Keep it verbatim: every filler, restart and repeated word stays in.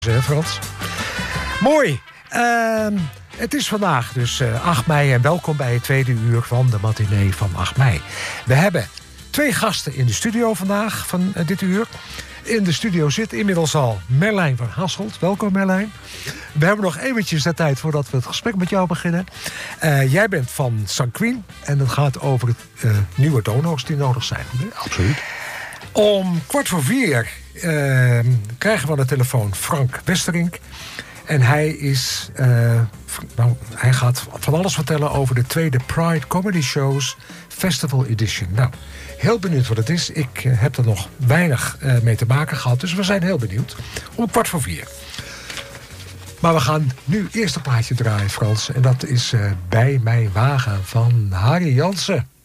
Hè, Frans? Mooi. Uh, het is vandaag dus uh, acht mei en welkom bij het tweede uur van de matinee van acht mei. We hebben twee gasten in de studio vandaag van uh, dit uur. In de studio zit inmiddels al Merlijn van Hasselt. Welkom Merlijn. We hebben nog eventjes de tijd voordat we het gesprek met jou beginnen. Uh, jij bent van Sanquin en het gaat over het uh, nieuwe dono's die nodig zijn. Absoluut. Om kwart voor vier uh, krijgen we aan de telefoon Frank Westerink. En hij, is, uh, nou, hij gaat van alles vertellen over de tweede Pride Comedy Shows Festival Edition. Nou, heel benieuwd wat het is. Ik uh, heb er nog weinig uh, mee te maken gehad, dus we zijn heel benieuwd. Om kwart voor vier. Maar we gaan nu eerst een plaatje draaien, Frans. En dat is uh, Bij Mijn Wagen van Harry Jansen.